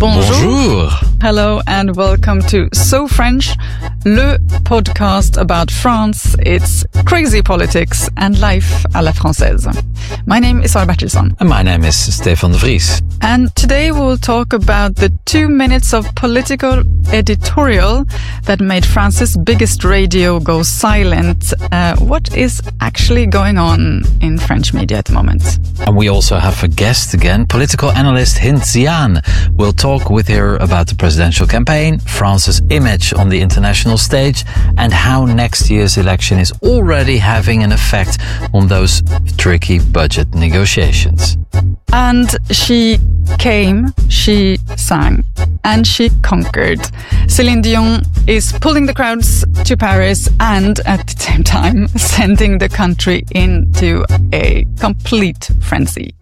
Bonjour. Hello and welcome to So French, le podcast about France, its crazy politics and life à la française. My name is Sarah Bertilsson. And my name is Stefan de Vries. And today we'll talk about the 2 minutes of political editorial that made France's biggest radio go silent. What is actually going on in French media at the moment? And we also have a guest again, political analyst Hint Zian. We'll talk with her about the presidential campaign, France's image on the international stage, and how next year's election is already having an effect on those tricky budget negotiations. And she came, she sang, and she conquered. Céline Dion is pulling the crowds to Paris and at the same time sending the country into a complete frenzy.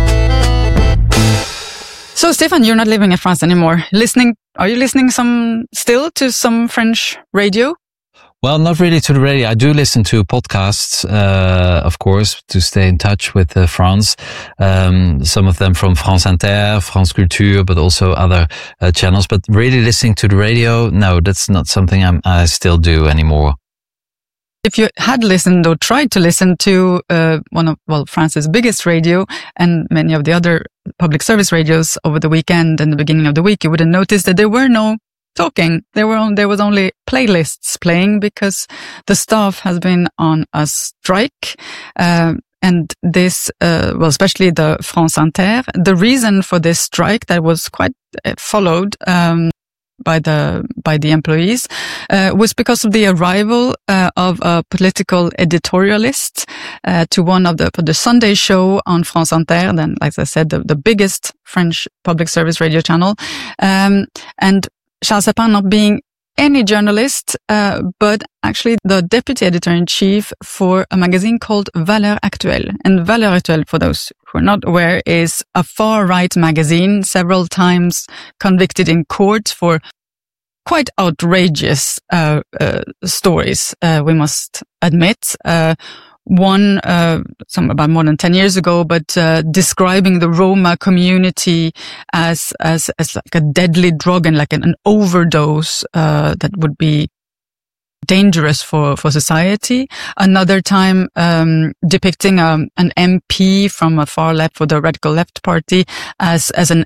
So, Stefan, you're not living in France anymore. Are you listening still to some French radio? Well, not really to the radio. I do listen to podcasts, of course, to stay in touch with France. Some of them from France Inter, France Culture, but also other channels. But really listening to the radio, no, that's not something I still do anymore. If you had listened or tried to listen to France's biggest radio and many of the other public service radios over the weekend and the beginning of the week, you would have noticed that there were no talking. There was only playlists playing because the staff has been on a strike. And this, especially the France Inter, the reason for this strike that was quite followed, by the employees, was because of the arrival, of a political editorialist, to for the Sunday show on France Inter, then, like I said, the biggest French public service radio channel, and Charles Sapin not being any journalist, but actually the deputy editor-in-chief for a magazine called Valeurs Actuelles. And Valeurs Actuelles, for those who are not aware, is a far-right magazine, several times convicted in court for quite outrageous stories, we must admit. One, about more than 10 years ago, but describing the Roma community as like a deadly drug and like an overdose that would be dangerous for society. Another time depicting an MP from a far left, for the radical left party, as an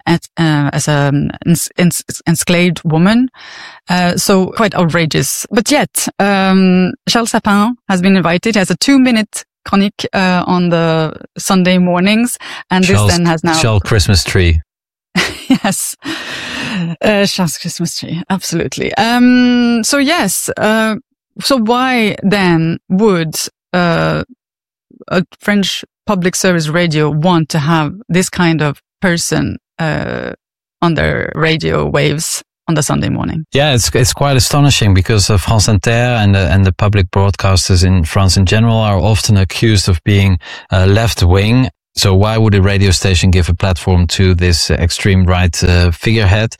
enslaved woman. So quite outrageous. But yet, Charles Sapin has been invited. He has a 2-minute chronique on the Sunday mornings, and this then has now Charles Christmas tree. Yes. Charles Christmas tree. Absolutely. So yes, so why then would a French public service radio want to have this kind of person on their radio waves on the Sunday morning? Yeah, it's quite astonishing because France Inter and the public broadcasters in France in general are often accused of being left-wing. So why would a radio station give a platform to this extreme right figurehead?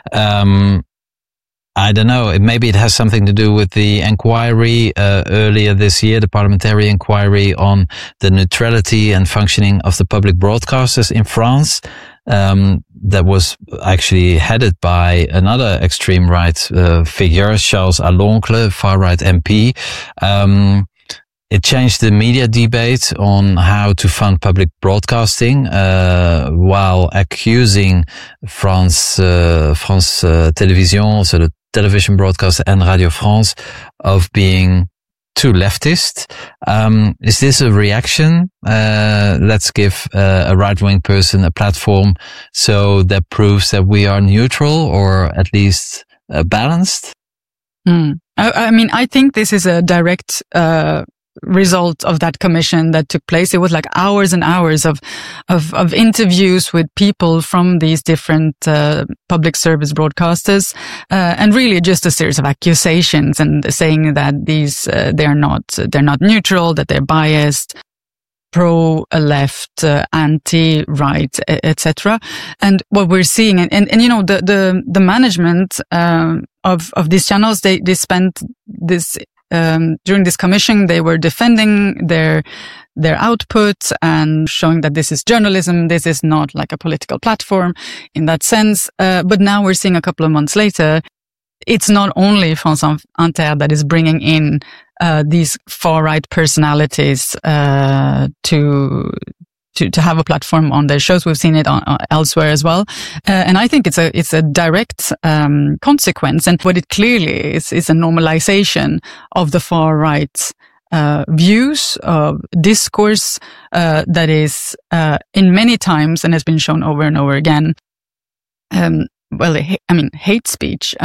I don't know. Maybe it has something to do with the inquiry earlier this year, the parliamentary inquiry on the neutrality and functioning of the public broadcasters in France. That was actually headed by another extreme right figure, Charles Aloncle, far-right MP. It changed the media debate on how to fund public broadcasting, while accusing France Télévisions, so the television broadcaster, and Radio France of being too leftist. Is this a reaction? Let's give a right-wing person a platform so that proves that we are neutral or at least balanced? I mean, I think this is a direct result of that commission that took place. It was like hours and hours of interviews with people from these different public service broadcasters, and really just a series of accusations and saying that they're not neutral, that they're biased, pro-left, anti-right, etc. And what we're seeing, and you know, the management of these channels, they spent this during this commission, they were defending their their output and showing that this is journalism. This is not like a political platform in that sense. But now we're seeing a couple of months later, it's not only France Inter that is bringing in these far-right personalities to have a platform on their shows. We've seen it elsewhere as well. And I think it's a direct consequence. And what it clearly is a normalization of the far-right views, of discourse that is in many times and has been shown over and over again. Hate speech.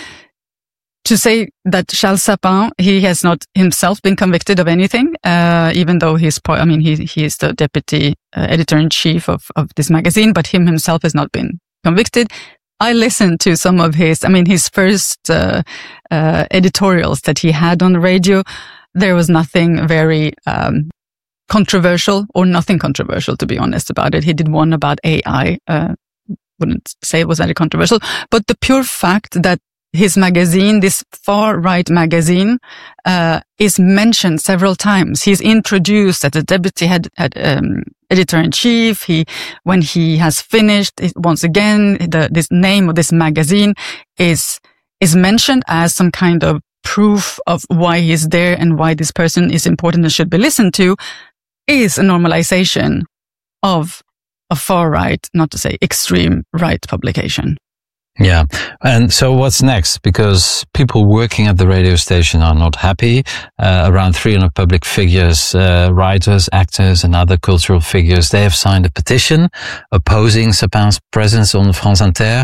To say that Charles Sapin, he has not himself been convicted of anything, even though he is the deputy editor-in-chief of this magazine, but himself has not been convicted. I listened to some of his first editorials that he had on the radio. There was nothing very controversial, or nothing controversial, to be honest, about it. He did one about AI. Wouldn't say it was very controversial, but the pure fact that his magazine, this far-right magazine, is mentioned several times. He's introduced as the deputy editor-in-chief. When he has finished, once again, this name of this magazine is mentioned as some kind of proof of why he's there and why this person is important and should be listened to, is a normalization of a far-right, not to say extreme right publication. Yeah. And so what's next? Because people working at the radio station are not happy. Around 300 public figures, writers, actors, and other cultural figures, they have signed a petition opposing Sapin's presence on France Inter.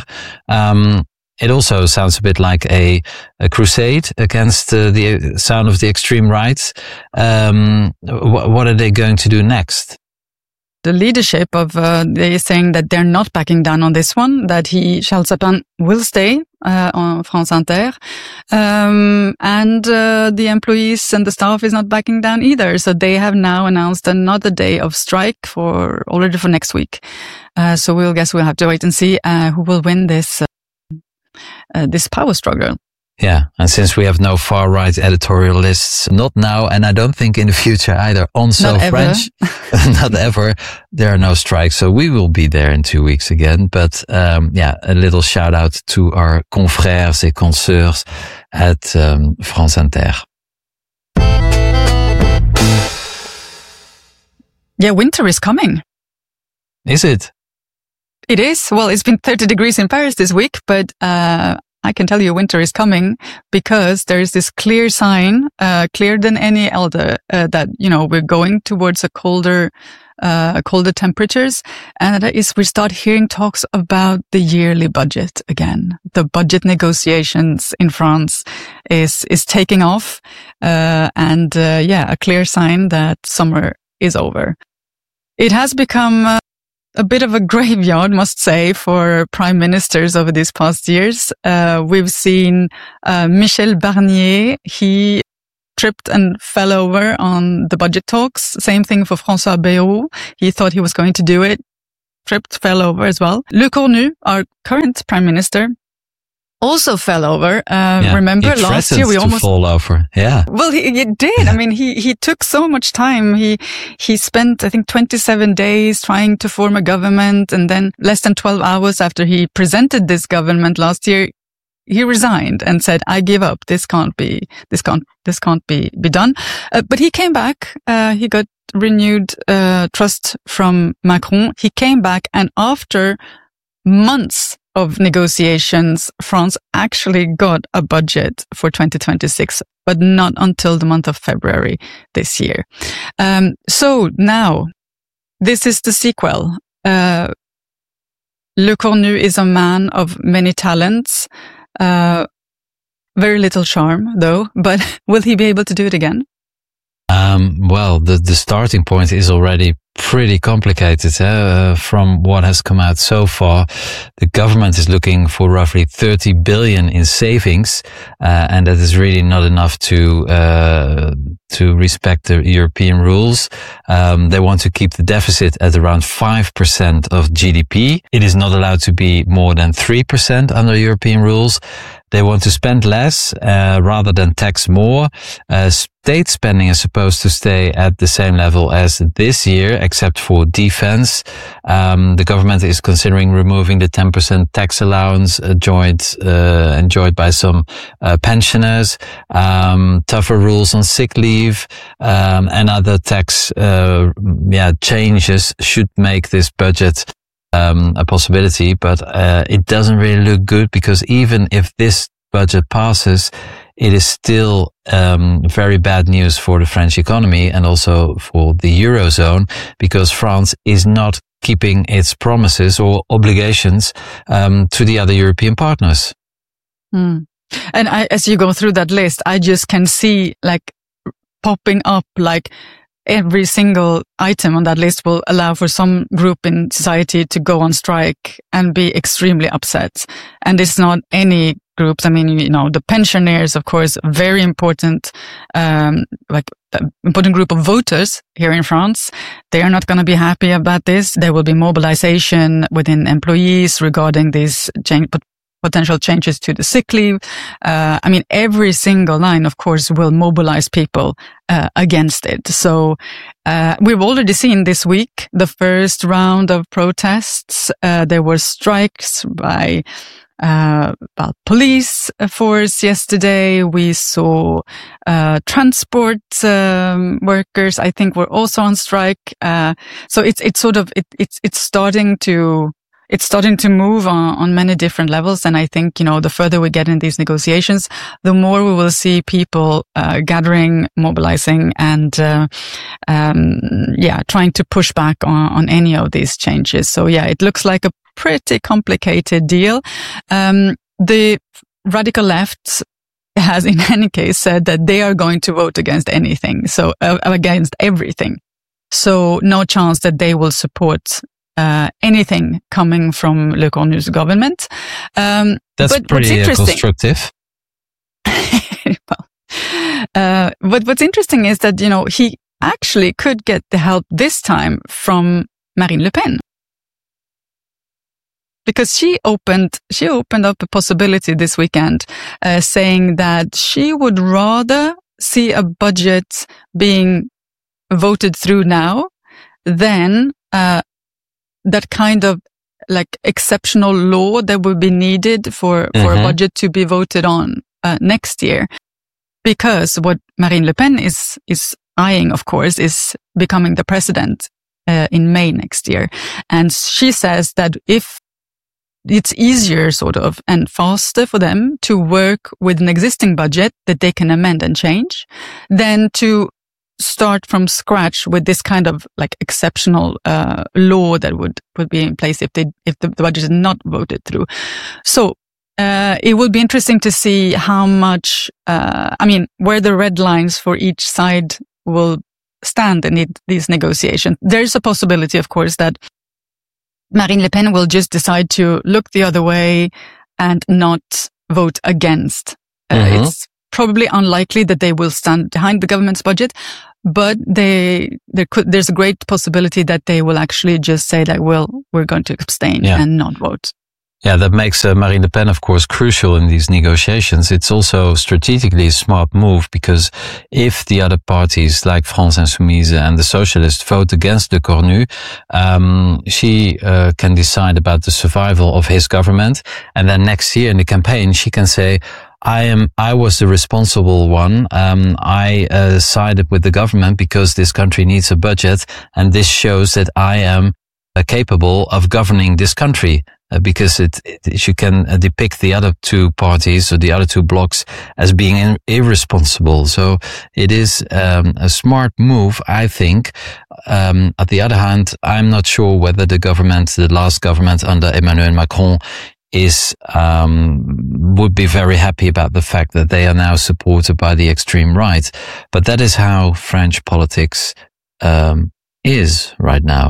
It also sounds a bit like a crusade against the sound of the extreme right. What are they going to do next? The leadership of they're saying that they're not backing down on this one, that Charles Sapin will stay on France Inter, and the employees and the staff is not backing down either. So they have now announced another day of strike already for next week. So we'll have to wait and see who will win this power struggle. Yeah, and since we have no far-right editorialists, not now, and I don't think in the future either, on So French, not ever, there are no strikes. So we will be there in 2 weeks again. But a little shout out to our confrères et consoeurs at France Inter. Yeah, winter is coming. Is it? It is. Well, it's been 30 degrees in Paris this week, but I can tell you winter is coming because there is this clear sign, clearer than any other, that, we're going towards colder temperatures. And that is, we start hearing talks about the yearly budget again. The budget negotiations in France is taking off. A clear sign that summer is over. It has become a bit of a graveyard, must say, for prime ministers over these past years. We've seen Michel Barnier. He tripped and fell over on the budget talks. Same thing for François Bayrou. He thought he was going to do it. Tripped, fell over as well. Le Cornu, our current prime minister, also fell over. Remember last year we almost fall over. Yeah. Well, he did. He took so much time. He spent, I think, 27 days trying to form a government, and then less than 12 hours after he presented this government last year, he resigned and said, "I give up. This can't be done." But he came back. He got renewed trust from Macron. He came back, and after months of negotiations, France actually got a budget for 2026, but not until the month of February this year. So now, this is the sequel. Le Cornu is a man of many talents, very little charm though, but will he be able to do it again? Well, the starting point is already pretty complicated. From what has come out so far, the government is looking for roughly 30 billion in savings, and that is really not enough to respect the European rules. They want to keep the deficit at around 5% of GDP. It is not allowed to be more than 3% under European rules. They want to spend less rather than tax more. State spending is supposed to stay at the same level as this year, except for defense. The government is considering removing the 10% tax allowance enjoyed by some pensioners, tougher rules on sick leave, and other tax changes should make this budget a possibility, but it doesn't really look good, because even if this budget passes, it is still very bad news for the French economy and also for the Eurozone, because France is not keeping its promises or obligations to the other European partners. And as you go through that list, I just can see popping up every single item on that list will allow for some group in society to go on strike and be extremely upset. And it's not any groups. I mean, the pensioners, of course, very important, important group of voters here in France. They are not going to be happy about this. There will be mobilization within employees regarding these potential changes to the sick leave. Every single line, of course, will mobilize people against it. So we've already seen this week the first round of protests. There were strikes by police force yesterday. We saw transport workers, I think, were also on strike. So it's starting to move on many different levels. And I think, the further we get in these negotiations, the more we will see people gathering, mobilizing, and trying to push back on any of these changes. So it looks like a pretty complicated deal. The radical left has in any case said that they are going to vote against anything. So against everything. So no chance that they will support anything coming from Le Cornu's government. That's pretty constructive. But what's interesting is that, he actually could get the help this time from Marine Le Pen. Because she opened up a possibility this weekend, saying that she would rather see a budget being voted through now than that kind of exceptional law that would be needed for a budget to be voted on next year. Because what Marine Le Pen is eyeing, of course, is becoming the president in May next year. And she says that if it's easier and faster for them to work with an existing budget that they can amend and change than to start from scratch with this kind of exceptional law that would be in place if the budget is not voted through. So it will be interesting to see how much where the red lines for each side will stand in these negotiations. There's a possibility, of course, that Marine Le Pen will just decide to look the other way and not vote against. It's probably unlikely that they will stand behind the government's budget, but there's a great possibility that they will actually just say we're going to abstain and not vote. Yeah, that makes Marine Le Pen, of course, crucial in these negotiations. It's also strategically a smart move, because if the other parties like France Insoumise and the Socialists vote against Le Cornu, she can decide about the survival of his government. And then next year in the campaign, she can say, I was the responsible one. I sided with the government because this country needs a budget, and this shows that I am capable of governing this country. Because she can depict the other two parties or the other two blocks as being irresponsible. So it is a smart move, I think. On the other hand, I'm not sure whether the last government under Emmanuel Macron would be very happy about the fact that they are now supported by the extreme right. But that is how French politics is right now.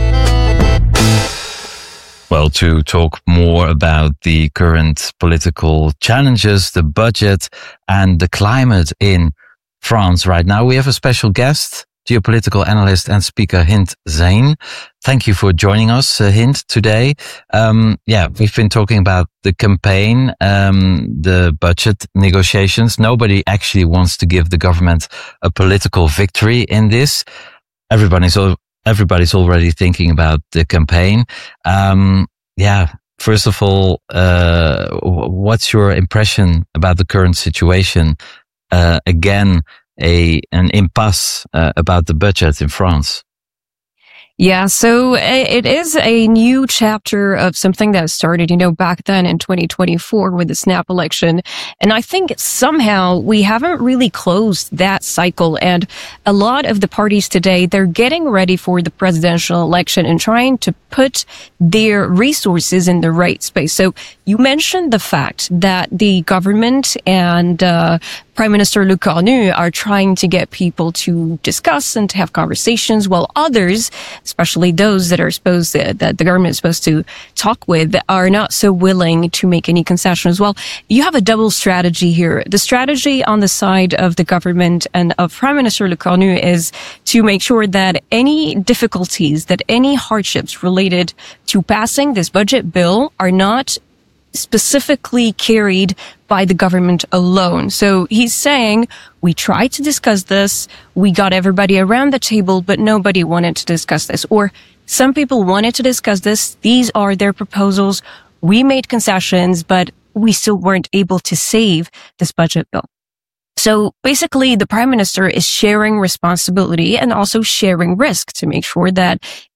Well, to talk more about the current political challenges, the budget, and the climate in France right now, we have a special guest. geopolitical analyst and speaker Hind Zain. Thank you for joining us, Hind, today. We've been talking about the campaign, the budget negotiations. Nobody actually wants to give the government a political victory in this. Everybody's already thinking about the campaign. First of all, what's your impression about the current situation? Again, an impasse about the budget in France. Yeah, so it is a new chapter of something that started, back then in 2024 with the snap election. And I think somehow we haven't really closed that cycle. And a lot of the parties today, they're getting ready for the presidential election and trying to put their resources in the right space. So you mentioned the fact that the government and Prime Minister Lecornu are trying to get people to discuss and to have conversations, while others, especially those that the government is supposed to talk with, are not so willing to make any concessions. Well, you have a double strategy here. The strategy on the side of the government and of Prime Minister Lecornu is to make sure that any difficulties, that any hardships related to passing this budget bill are not specifically carried by the government alone. So he's saying, we tried to discuss this, we got everybody around the table, but nobody wanted to discuss this. Or some people wanted to discuss this, these are their proposals, we made concessions, but we still weren't able to save this budget bill. So basically, the Prime Minister is sharing responsibility and also sharing risk to make sure that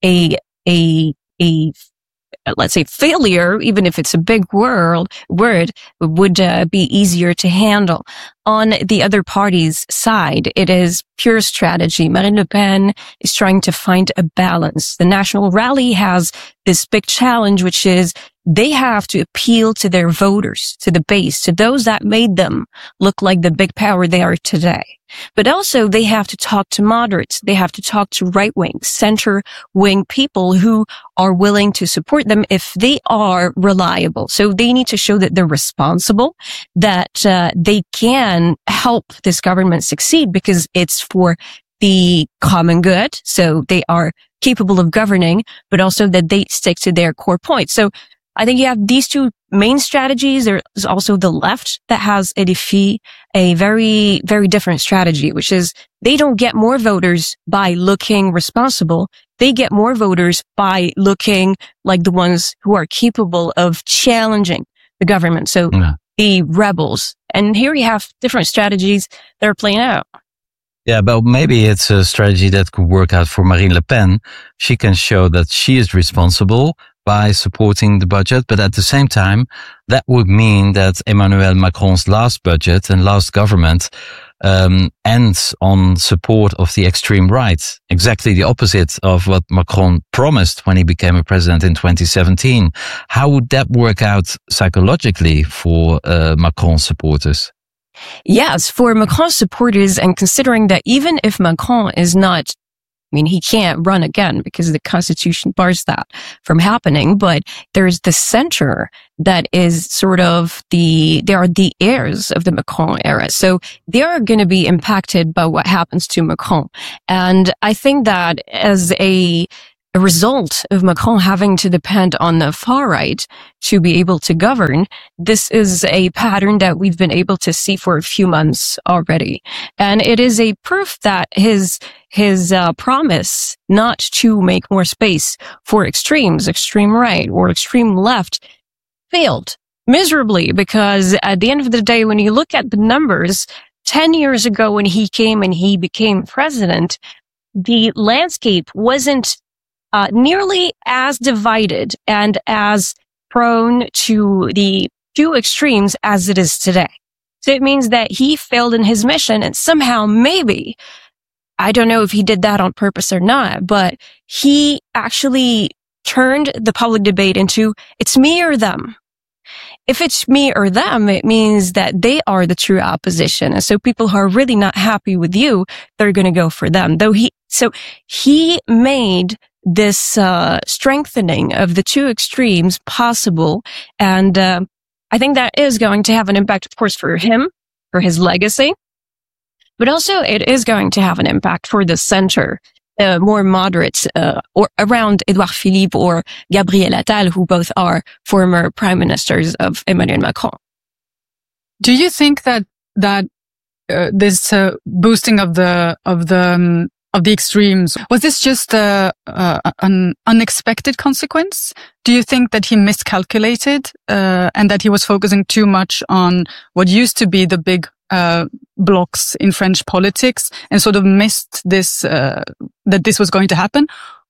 let's say failure, even if it's a big word, would be easier to handle. On the other party's side, it is pure strategy. Marine Le Pen is trying to find a balance. The National Rally has this big challenge, which is they have to appeal to their voters, to the base, to those that made them look like the big power they are today. But also they have to talk to moderates. They have to talk to right-wing, center-wing people who are willing to support them if they are reliable. So they need to show that they're responsible, that they can help this government succeed because it's for the common good. So they are capable of governing, but also that they stick to their core points. So I think you have these two main strategies. There's also the left that has a very, very different strategy, which is they don't get more voters by looking responsible. They get more voters by looking like the ones who are capable of challenging the government. So the rebels. And here you have different strategies that are playing out. Yeah, but maybe it's a strategy that could work out for Marine Le Pen. She can show that she is responsible by supporting the budget, but at the same time, that would mean that Emmanuel Macron's last budget and last government ends on support of the extreme right, exactly the opposite of what Macron promised when he became a president in 2017. How would that work out psychologically for Macron supporters? Yes, for Macron supporters, and considering that even if Macron is not, he can't run again because the constitution bars that from happening, but there's the center that is sort of they are the heirs of the Macron era. So they are going to be impacted by what happens to Macron. And I think that as a result of Macron having to depend on the far right to be able to govern, this is a pattern that we've been able to see for a few months already. And it is a proof that his promise not to make more space for extremes, extreme right or extreme left, failed miserably, because at the end of the day, when you look at the numbers, 10 years ago when he came and he became president, the landscape wasn't nearly as divided and as prone to the two extremes as it is today. So it means that he failed in his mission, and somehow maybe, I don't know if he did that on purpose or not, but he actually turned the public debate into, it's me or them. If it's me or them, it means that they are the true opposition. And so people who are really not happy with you, they're going to go for them. So he made this strengthening of the two extremes possible. And I think that is going to have an impact, of course, for him, for his legacy. But also it is going to have an impact for the center, more moderates, or around Edouard Philippe or Gabriel Attal, who both are former prime ministers of Emmanuel Macron. Do you think that this boosting of the extremes, was this just an unexpected consequence? Do you think that he miscalculated and that he was focusing too much on what used to be the big blocks in French politics and sort of missed this that this was going to happen?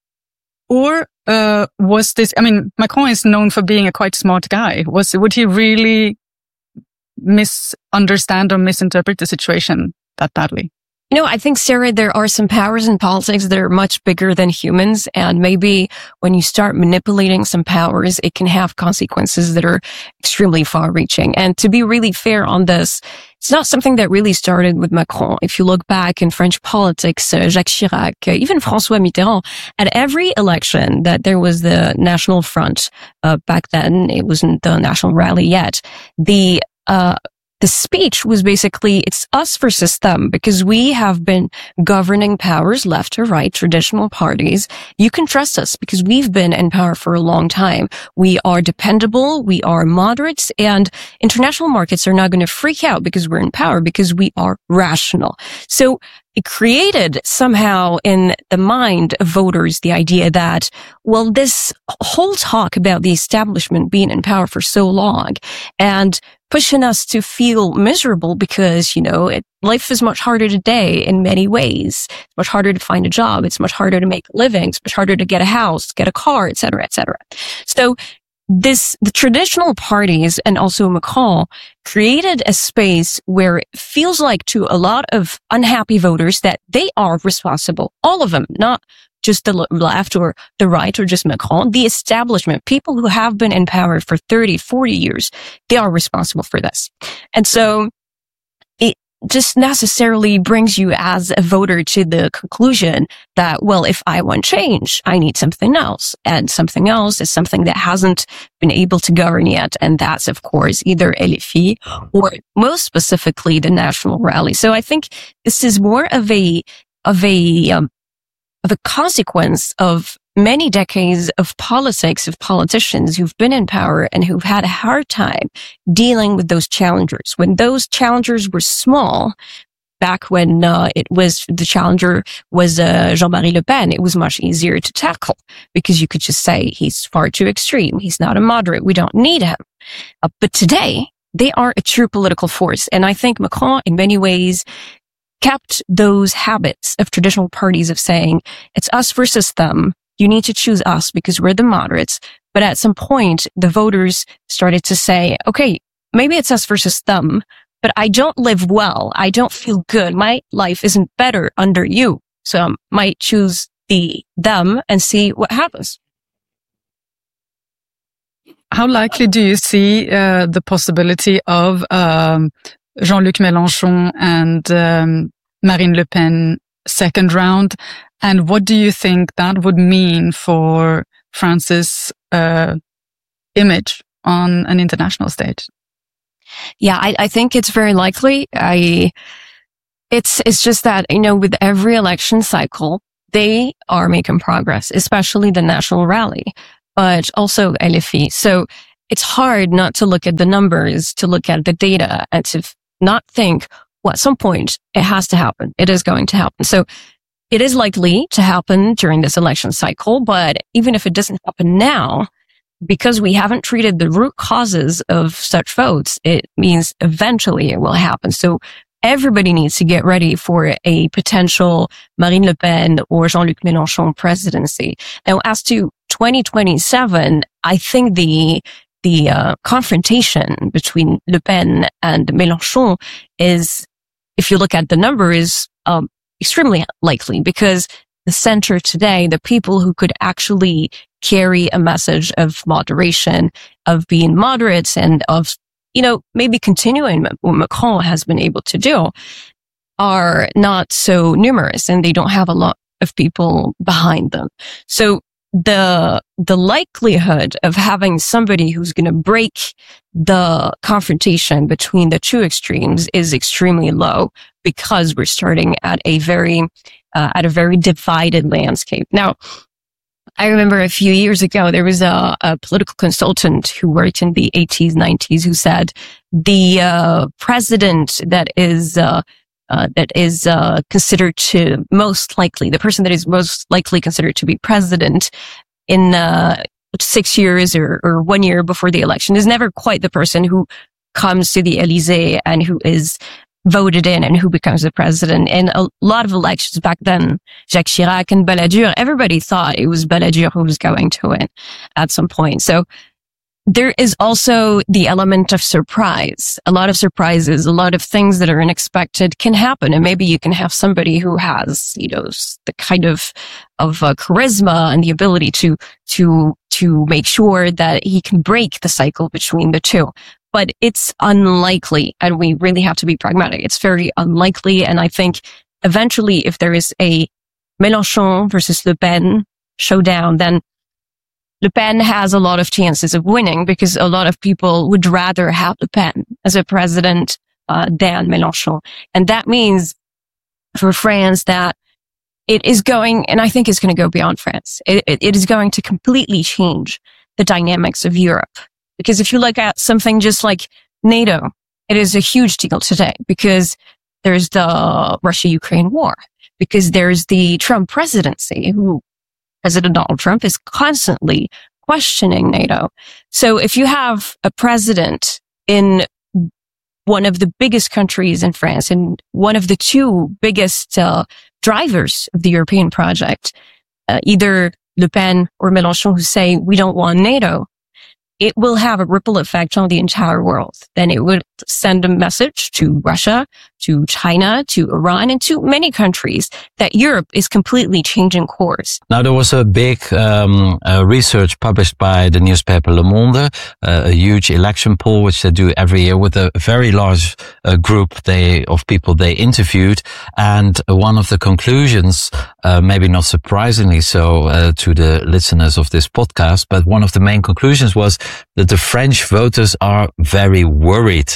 Or was this, I mean, Macron is known for being a quite smart guy. Would he really misunderstand or misinterpret the situation that badly? You know, I think, Sarah, there are some powers in politics that are much bigger than humans. And maybe when you start manipulating some powers, it can have consequences that are extremely far reaching. And to be really fair on this, it's not something that really started with Macron. If you look back in French politics, Jacques Chirac, even François Mitterrand, at every election that there was the National Front, back then, it wasn't the National Rally yet, the speech was basically, it's us versus them, because we have been governing powers left to right, traditional parties. You can trust us because we've been in power for a long time. We are dependable, we are moderates, and international markets are not going to freak out because we're in power, because we are rational. So it created somehow in the mind of voters the idea that, well, this whole talk about the establishment being in power for so long and pushing us to feel miserable because, you know, life is much harder today in many ways. It's much harder to find a job. It's much harder to make a living. It's much harder to get a house, get a car, et cetera, et cetera. So the traditional parties and also Macron created a space where it feels like to a lot of unhappy voters that they are responsible. All of them, not just the left or the right or just Macron, the establishment, people who have been in power for 30, 40 years, they are responsible for this. And so it just necessarily brings you as a voter to the conclusion that, well, if I want change, I need something else. And something else is something that hasn't been able to govern yet. And that's, of course, either LFI or most specifically the National Rally. So I think this is more of a consequence of many decades of politics, of politicians who've been in power and who've had a hard time dealing with those challengers. When those challengers were small, back when the challenger was Jean-Marie Le Pen, it was much easier to tackle because you could just say he's far too extreme. He's not a moderate. We don't need him. But today, they are a true political force. And I think Macron, in many ways, kept those habits of traditional parties of saying, it's us versus them. You need to choose us because we're the moderates. But at some point, the voters started to say, okay, maybe it's us versus them, but I don't live well. I don't feel good. My life isn't better under you. So I might choose them and see what happens. How likely do you see the possibility of Jean-Luc Mélenchon and Marine Le Pen second round? And what do you think that would mean for France's image on an international stage? Yeah, I think it's very likely. It's just that, you know, with every election cycle, they are making progress, especially the National Rally, but also LFI. So it's hard not to look at the numbers, to look at the data, and to not think, well, at some point it has to happen. It is going to happen. So it is likely to happen during this election cycle, but even if it doesn't happen now, because we haven't treated the root causes of such votes, it means eventually it will happen. So everybody needs to get ready for a potential Marine Le Pen or Jean-Luc Mélenchon presidency. Now, as to 2027, I think the confrontation between Le Pen and Mélenchon is, if you look at the number, is extremely likely, because the center today, the people who could actually carry a message of moderation, of being moderates, and of, you know, maybe continuing what Macron has been able to do, are not so numerous, and they don't have a lot of people behind them. So the likelihood of having somebody who's going to break the confrontation between the two extremes is extremely low, because we're starting at a very divided landscape. Now, I remember a few years ago, there was a political consultant who worked in the 80s, 90s, who said the president that is considered to most likely, the person that is most likely considered to be president in 6 years or 1 year before the election is never quite the person who comes to the Elysee and who is voted in and who becomes the president. In a lot of elections back then, Jacques Chirac and Balladur, everybody thought it was Balladur who was going to win at some point. So there is also the element of surprise. A lot of surprises, a lot of things that are unexpected can happen. And maybe you can have somebody who has, the kind of charisma and the ability to make sure that he can break the cycle between the two. But it's unlikely, and we really have to be pragmatic. It's very unlikely. And I think eventually, if there is a Mélenchon versus Le Pen showdown, then Le Pen has a lot of chances of winning, because a lot of people would rather have Le Pen as a president than Mélenchon. And that means for France that it is going, and I think it's going to go beyond France. It is going to completely change the dynamics of Europe. Because if you look at something just like NATO, it is a huge deal today, because there's the Russia-Ukraine war, because there's the Trump presidency, who President Donald Trump is constantly questioning NATO. So if you have a president in one of the biggest countries in France and one of the two biggest drivers of the European project, either Le Pen or Mélenchon, who say we don't want NATO, it will have a ripple effect on the entire world. Then it would send a message to Russia, to China, to Iran, and to many countries that Europe is completely changing course. Now, there was a big research published by the newspaper Le Monde, a huge election poll, which they do every year with a very large group of people they interviewed. And one of the conclusions, maybe not surprisingly so to the listeners of this podcast, but one of the main conclusions was that the French voters are very worried.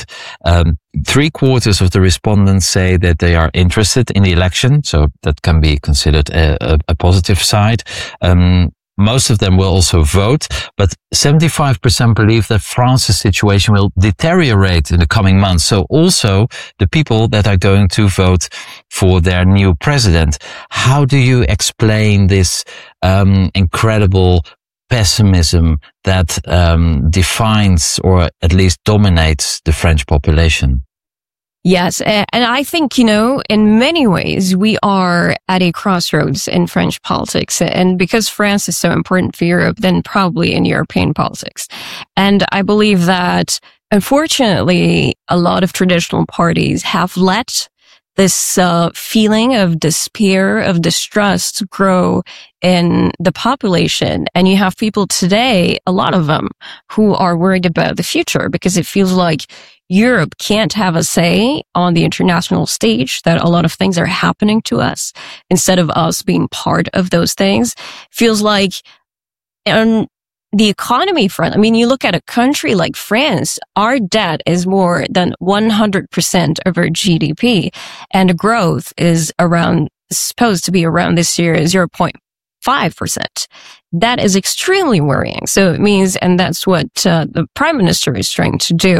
3/4 of the respondents say that they are interested in the election, so that can be considered a positive side. Most of them will also vote, but 75% believe that France's situation will deteriorate in the coming months. So also the people that are going to vote for their new president. How do you explain this incredible pessimism that defines, or at least dominates, the French population? Yes. And I think, in many ways, we are at a crossroads in French politics. And because France is so important for Europe, then probably in European politics. And I believe that, unfortunately, a lot of traditional parties have let this feeling of despair, of distrust grow in the population. And you have people today, a lot of them, who are worried about the future, because it feels like Europe can't have a say on the international stage, that a lot of things are happening to us instead of us being part of those things. Feels like on the economy front, you look at a country like France, our debt is more than 100% of our GDP, and growth is supposed to be around this year 0.5%. That is extremely worrying. So it means, and that's what the Prime Minister is trying to do,